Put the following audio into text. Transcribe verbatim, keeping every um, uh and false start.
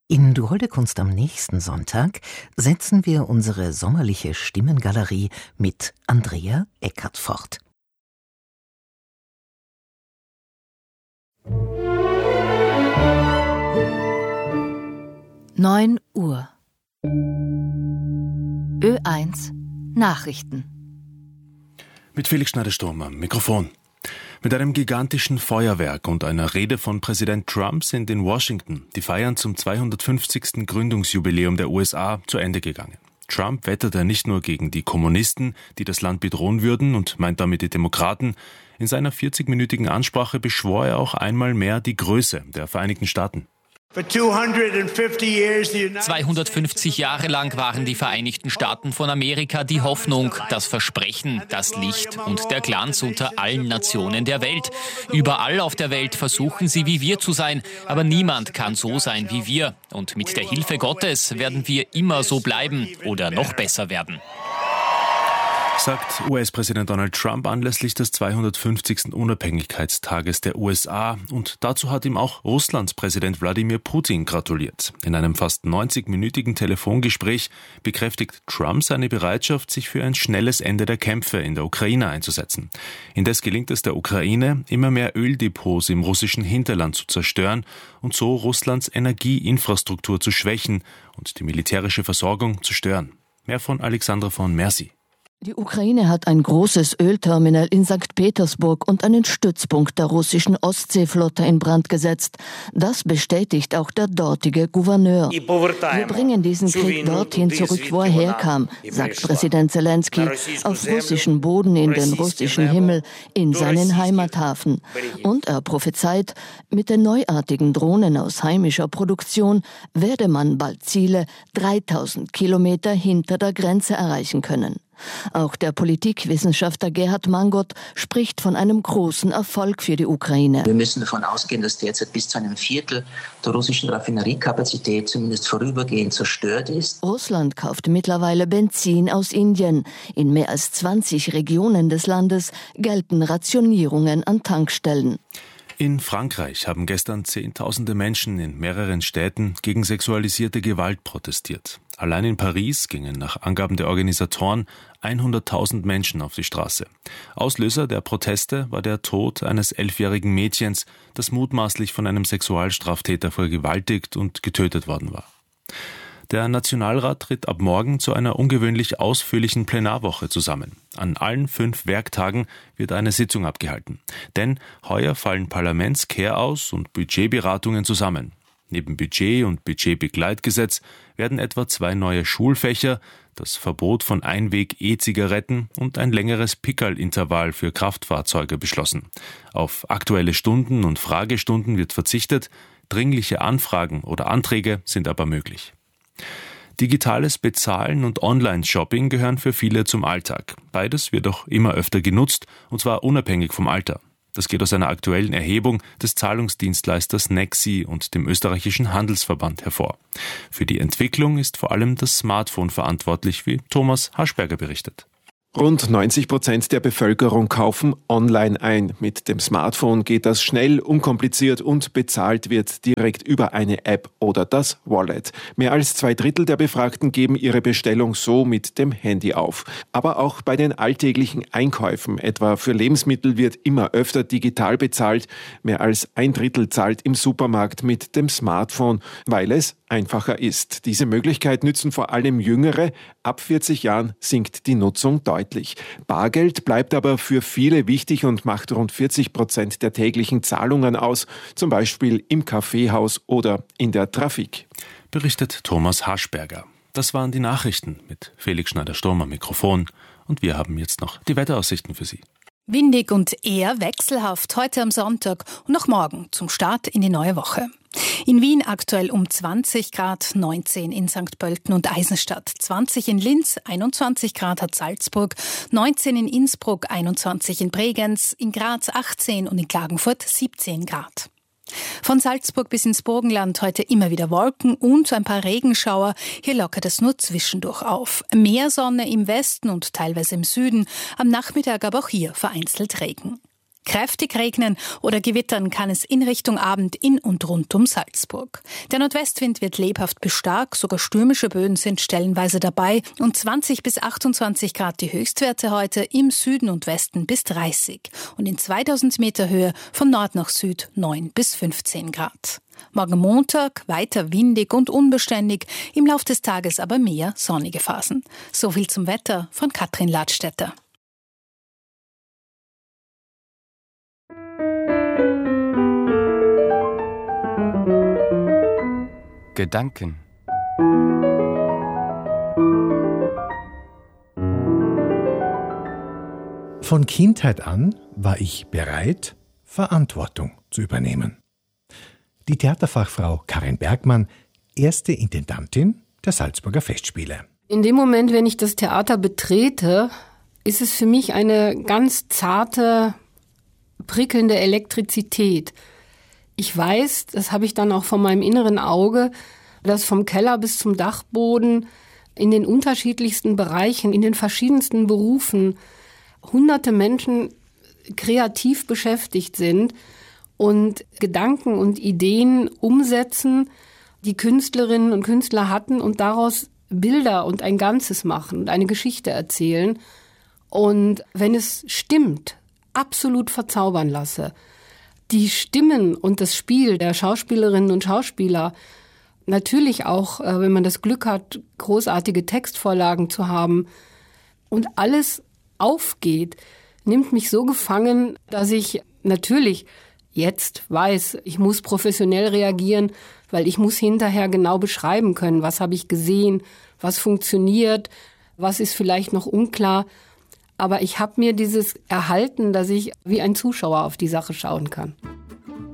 In Du holde Kunst am nächsten Sonntag setzen wir unsere sommerliche Stimmengalerie mit Andrea Eckert fort. neun Uhr. Ö eins Nachrichten. Mit Felix Schneider-Sturm am Mikrofon. Mit einem gigantischen Feuerwerk und einer Rede von Präsident Trump sind in Washington die Feiern zum zweihundertfünfzigsten Gründungsjubiläum der U S A zu Ende gegangen. Trump wetterte nicht nur gegen die Kommunisten, die das Land bedrohen würden, und meint damit die Demokraten. In seiner vierzigminütigen Ansprache beschwor er auch einmal mehr die Größe der Vereinigten Staaten. zweihundertfünfzig Jahre lang waren die Vereinigten Staaten von Amerika die Hoffnung, das Versprechen, das Licht und der Glanz unter allen Nationen der Welt. Überall auf der Welt versuchen sie, wie wir zu sein, aber niemand kann so sein wie wir. Und mit der Hilfe Gottes werden wir immer so bleiben oder noch besser werden, sagt U S-Präsident Donald Trump anlässlich des zweihundertfünfzigsten Unabhängigkeitstages der U S A. Und dazu hat ihm auch Russlands Präsident Wladimir Putin gratuliert. In einem fast neunzigminütigen Telefongespräch bekräftigt Trump seine Bereitschaft, sich für ein schnelles Ende der Kämpfe in der Ukraine einzusetzen. Indes gelingt es der Ukraine, immer mehr Öldepots im russischen Hinterland zu zerstören und so Russlands Energieinfrastruktur zu schwächen und die militärische Versorgung zu stören. Mehr von Alexandra von Mercy. Die Ukraine hat ein großes Ölterminal in Sankt Petersburg und einen Stützpunkt der russischen Ostseeflotte in Brand gesetzt. Das bestätigt auch der dortige Gouverneur. Wir bringen diesen Krieg dorthin zurück, wo er herkam, sagt Präsident Zelensky, auf russischen Boden, in den russischen Himmel, in seinen Heimathafen. Und er prophezeit, mit den neuartigen Drohnen aus heimischer Produktion werde man bald Ziele dreitausend Kilometer hinter der Grenze erreichen können. Auch der Politikwissenschaftler Gerhard Mangot spricht von einem großen Erfolg für die Ukraine. Wir müssen davon ausgehen, dass derzeit bis zu einem Viertel der russischen Raffineriekapazität zumindest vorübergehend zerstört ist. Russland kauft mittlerweile Benzin aus Indien. In mehr als zwanzig Regionen des Landes gelten Rationierungen an Tankstellen. In Frankreich haben gestern Zehntausende Menschen in mehreren Städten gegen sexualisierte Gewalt protestiert. Allein in Paris gingen nach Angaben der Organisatoren hunderttausend Menschen auf die Straße. Auslöser der Proteste war der Tod eines elfjährigen Mädchens, das mutmaßlich von einem Sexualstraftäter vergewaltigt und getötet worden war. Der Nationalrat tritt ab morgen zu einer ungewöhnlich ausführlichen Plenarwoche zusammen. An allen fünf Werktagen wird eine Sitzung abgehalten. Denn heuer fallen Parlamentskehraus- und Budgetberatungen zusammen. Neben Budget- und Budgetbegleitgesetz werden etwa zwei neue Schulfächer, das Verbot von Einweg-E-Zigaretten und ein längeres Pickerl-Intervall für Kraftfahrzeuge beschlossen. Auf aktuelle Stunden und Fragestunden wird verzichtet, dringliche Anfragen oder Anträge sind aber möglich. Digitales Bezahlen und Online-Shopping gehören für viele zum Alltag. Beides wird auch immer öfter genutzt, und zwar unabhängig vom Alter. Das geht aus einer aktuellen Erhebung des Zahlungsdienstleisters Nexi und dem österreichischen Handelsverband hervor. Für die Entwicklung ist vor allem das Smartphone verantwortlich, wie Thomas Haschberger berichtet. Rund neunzig Prozent der Bevölkerung kaufen online ein. Mit dem Smartphone geht das schnell, unkompliziert und bezahlt wird direkt über eine App oder das Wallet. Mehr als zwei Drittel der Befragten geben ihre Bestellung so mit dem Handy auf. Aber auch bei den alltäglichen Einkäufen, etwa für Lebensmittel, wird immer öfter digital bezahlt. Mehr als ein Drittel zahlt im Supermarkt mit dem Smartphone, weil es einfacher ist. Diese Möglichkeit nützen vor allem Jüngere. Ab vierzig Jahren sinkt die Nutzung deutlich. Bargeld bleibt aber für viele wichtig und macht rund vierzig Prozent der täglichen Zahlungen aus, zum Beispiel im Kaffeehaus oder in der Trafik. Berichtet Thomas Haschberger. Das waren die Nachrichten mit Felix Schneider-Sturm am Mikrofon. Und wir haben jetzt noch die Wetteraussichten für Sie. Windig und eher wechselhaft heute am Sonntag und noch morgen zum Start in die neue Woche. In Wien aktuell um zwanzig Grad, neunzehn in Sankt Pölten und Eisenstadt, zwanzig in Linz, einundzwanzig Grad hat Salzburg, neunzehn in Innsbruck, einundzwanzig in Bregenz, in Graz achtzehn und in Klagenfurt siebzehn Grad. Von Salzburg bis ins Burgenland heute immer wieder Wolken und ein paar Regenschauer. Hier lockert es nur zwischendurch auf. Mehr Sonne im Westen und teilweise im Süden. Am Nachmittag aber auch hier vereinzelt Regen. Kräftig regnen oder gewittern kann es in Richtung Abend in und rund um Salzburg. Der Nordwestwind wird lebhaft bis stark, sogar stürmische Böen sind stellenweise dabei und zwanzig bis achtundzwanzig Grad die Höchstwerte heute, im Süden und Westen bis dreißig und in zweitausend Meter Höhe von Nord nach Süd neun bis fünfzehn Grad. Morgen Montag weiter windig und unbeständig, im Lauf des Tages aber mehr sonnige Phasen. So viel zum Wetter von Katrin Ladstätter. Gedanken. Von Kindheit an war ich bereit, Verantwortung zu übernehmen. Die Theaterfachfrau Karin Bergmann, erste Intendantin der Salzburger Festspiele. In dem Moment, wenn ich das Theater betrete, ist es für mich eine ganz zarte, prickelnde Elektrizität. Ich weiß, das habe ich dann auch von meinem inneren Auge, dass vom Keller bis zum Dachboden in den unterschiedlichsten Bereichen, in den verschiedensten Berufen hunderte Menschen kreativ beschäftigt sind und Gedanken und Ideen umsetzen, die Künstlerinnen und Künstler hatten und daraus Bilder und ein Ganzes machen und eine Geschichte erzählen. Und wenn es stimmt, absolut verzaubern lasse. Die Stimmen und das Spiel der Schauspielerinnen und Schauspieler, natürlich auch, wenn man das Glück hat, großartige Textvorlagen zu haben und alles aufgeht, nimmt mich so gefangen, dass ich natürlich jetzt weiß, ich muss professionell reagieren, weil ich muss hinterher genau beschreiben können, was habe ich gesehen, was funktioniert, was ist vielleicht noch unklar. Aber ich habe mir dieses erhalten, dass ich wie ein Zuschauer auf die Sache schauen kann.